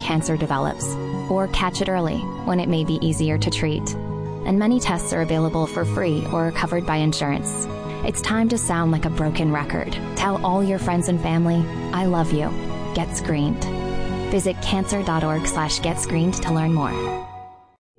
cancer develops, or catch it early when it may be easier to treat. And many tests are available for free or are covered by insurance. It's time to sound like a broken record. Tell all your friends and family, I love you. Get screened. Visit cancer.org/getscreened to learn more.